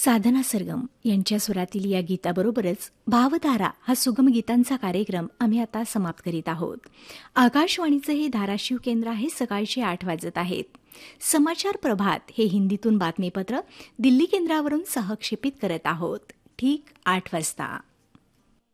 साधना सरगम यांच्या सुरातील या गीताबरोबरच भावधारा हा सुगम गीतांचा कार्यक्रम आम्ही आता समाप्त करीत आहोत. आकाशवाणीचे हे धाराशिव केंद्र आहे. सकाळचे 8 वाजत आहेत. समाचार प्रभात हे हिंदीतून बातमीपत्र दिल्ली केंद्रावरून सहक्षेपित करत आहोत. ठीक 8 वाजता.